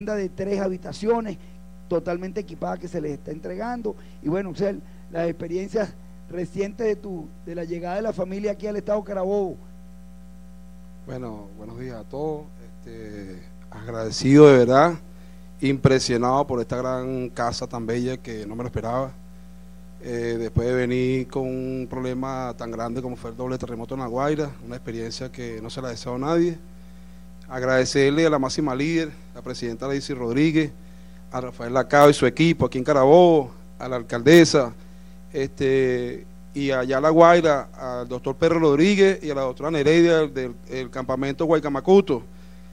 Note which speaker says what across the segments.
Speaker 1: de 3 habitaciones totalmente equipada que se les está entregando. Y bueno, o sea, las experiencias recientes de la llegada de la familia aquí al estado Carabobo.
Speaker 2: Bueno, buenos días a todos. Agradecido de verdad, impresionado por esta gran casa tan bella que no me lo esperaba. Después de venir con un problema tan grande como fue el doble terremoto en La Guaira, una experiencia que no se la deseo a nadie. Agradecerle a la máxima líder, la presidenta Daisy Rodríguez, a Rafael Lacao y su equipo aquí en Carabobo, a la alcaldesa, y allá a La Guaira, al doctor Pedro Rodríguez y a la doctora Nereida del campamento Guaycamacuto,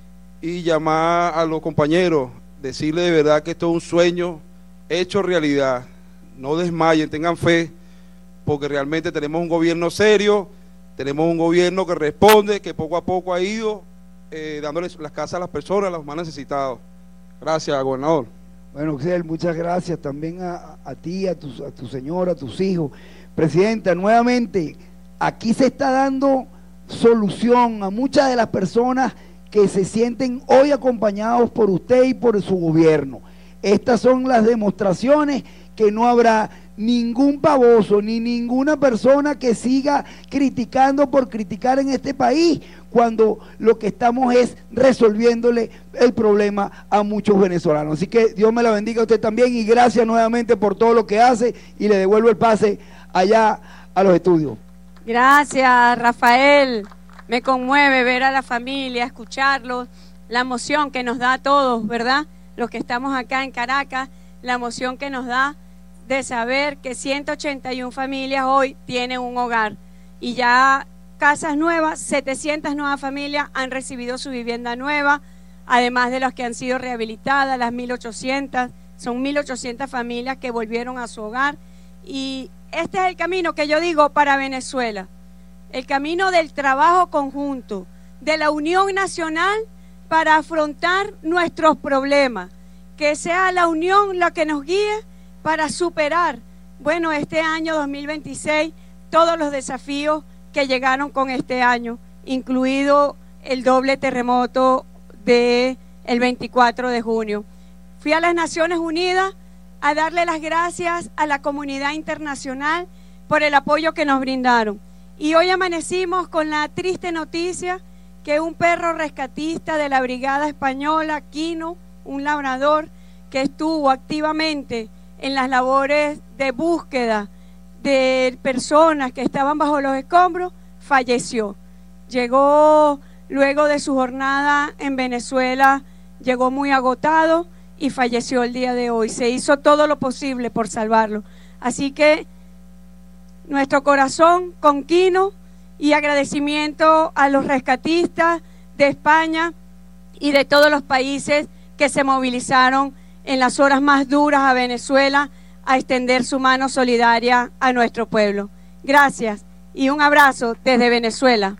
Speaker 2: y llamar a los compañeros, decirles de verdad que esto es un sueño hecho realidad. No desmayen, tengan fe, porque realmente tenemos un gobierno serio, tenemos un gobierno que responde, que poco a poco ha ido dándoles las casas a las personas, a los más necesitados. Gracias, gobernador.
Speaker 1: Bueno, Oxel, muchas gracias también a ti, a tu señora, a tus hijos. Presidenta, nuevamente, aquí se está dando solución a muchas de las personas que se sienten hoy acompañados por usted y por su gobierno. Estas son las demostraciones que no habrá ningún pavoso ni ninguna persona que siga criticando por criticar en este país, cuando lo que estamos es resolviéndole el problema a muchos venezolanos. Así que Dios me la bendiga a usted también, y gracias nuevamente por todo lo que hace, y le devuelvo el pase allá a los estudios.
Speaker 3: Gracias, Rafael. Me conmueve ver a la familia, escucharlos, la emoción que nos da a todos, ¿verdad? Los que estamos acá en Caracas, la emoción que nos da de saber que 181 familias hoy tienen un hogar, y ya casas nuevas, 700 nuevas familias han recibido su vivienda nueva, además de las que han sido rehabilitadas, las 1.800, son 1.800 familias que volvieron a su hogar. Y este es el camino que yo digo para Venezuela, el camino del trabajo conjunto, de la unión nacional para afrontar nuestros problemas, que sea la unión la que nos guíe para superar, bueno, este año 2026, todos los desafíos que llegaron con este año, incluido el doble terremoto del 24 de junio. Fui a las Naciones Unidas a darle las gracias a la comunidad internacional por el apoyo que nos brindaron. Y hoy amanecimos con la triste noticia que un perro rescatista de la Brigada Española, Quino, un labrador que estuvo activamente en las labores de búsqueda de personas que estaban bajo los escombros, falleció. Llegó luego de su jornada en Venezuela, llegó muy agotado y falleció el día de hoy. Se hizo todo lo posible por salvarlo. Así que nuestro corazón con Quino, y agradecimiento a los rescatistas de España y de todos los países que se movilizaron en las horas más duras a Venezuela a extender su mano solidaria a nuestro pueblo. Gracias y un abrazo desde Venezuela.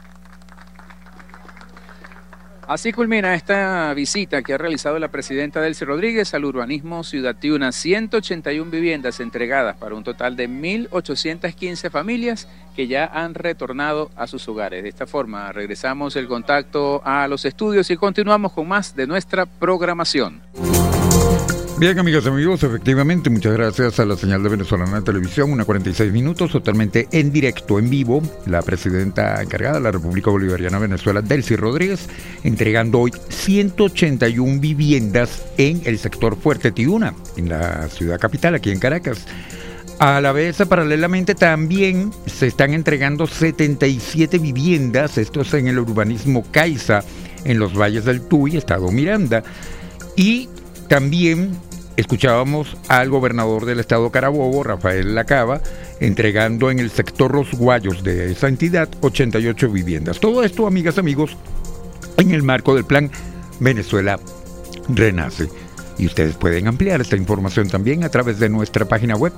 Speaker 4: Así culmina esta visita que ha realizado la presidenta Daisy Rodríguez al urbanismo Ciudad Tiuna. 181 viviendas entregadas para un total de 1.815 familias que ya han retornado a sus hogares. De esta forma regresamos el contacto a los estudios y continuamos con más de nuestra programación.
Speaker 5: Bien, amigas y amigos, efectivamente, muchas gracias a la señal de Venezolana de Televisión, 1:46 minutos, totalmente en directo, en vivo, la presidenta encargada de la República Bolivariana de Venezuela, Daisy Rodríguez, entregando hoy 181 viviendas en el sector Fuerte Tiuna, en la ciudad capital, aquí en Caracas. A la vez, paralelamente, también se están entregando 77 viviendas, esto es en el urbanismo Caiza, en los valles del Tuy, estado Miranda, y también escuchábamos al gobernador del estado Carabobo, Rafael Lacao, entregando en el sector Los Guayos de esa entidad 88 viviendas. Todo esto, amigas, amigos, en el marco del plan Venezuela Renace. Y ustedes pueden ampliar esta información también a través de nuestra página web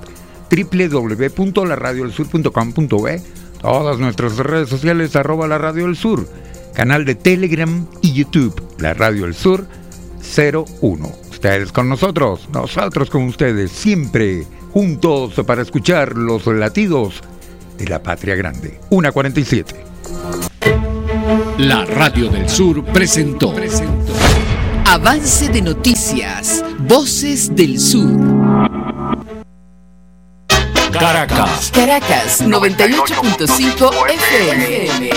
Speaker 5: www.laradioelsur.com.be, todas nuestras redes sociales @La Radio del Sur, canal de Telegram y YouTube, La Radio del Sur 01. Ustedes con nosotros, nosotros con ustedes, siempre juntos para escuchar los latidos de la patria grande. 1:47.
Speaker 6: La Radio del Sur presentó Avance de noticias. Voces del Sur.
Speaker 7: Caracas.
Speaker 6: Caracas 98.5 FM.